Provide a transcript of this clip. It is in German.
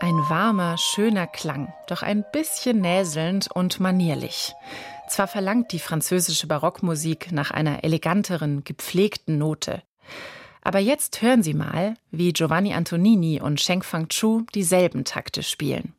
Ein warmer, schöner Klang, doch ein bisschen näselnd und manierlich. Zwar verlangt die französische Barockmusik nach einer eleganteren, gepflegten Note. Aber jetzt hören Sie mal, wie Giovanni Antonini und Sheng Fang Chu dieselben Takte spielen.